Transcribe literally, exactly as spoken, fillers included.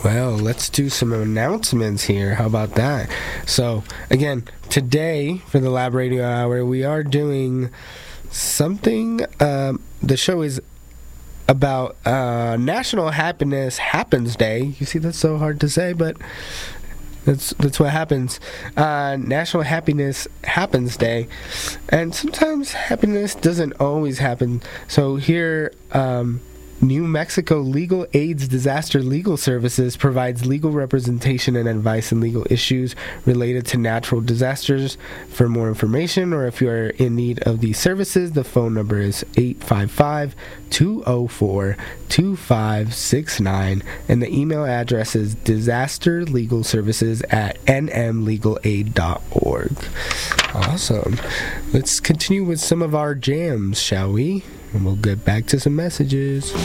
Well, let's do some announcements here. How about that? So, again, today for the Lab Radio Hour, we are doing something. Um, the show is about uh, National Happiness Happens Day. You see, that's so hard to say, but that's that's what happens. Uh, National Happiness Happens Day, and sometimes happiness doesn't always happen. So here, um, New Mexico Legal AIDS Disaster Legal Services provides legal representation and advice in legal issues related to natural disasters. For more information, or if you are in need of these services, the phone number is eight five five, two oh four, two five six nine, and the email address is disasterlegalservices at n m legal aid dot org. Awesome. Let's continue with some of our jams, shall we? And we'll get back to some messages.